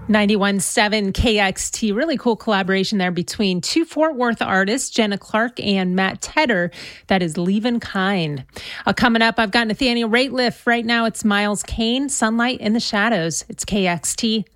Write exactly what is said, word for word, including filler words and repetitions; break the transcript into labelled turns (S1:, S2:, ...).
S1: ninety-one point seven K X T. Really cool collaboration there between two Fort Worth artists, Jenna Clark and Matt Tedder. That is Leavin' Kind. Uh, coming up, I've got Nathaniel Rateliff. Right now, it's Miles Kane, Sunlight in the Shadows. It's K X T.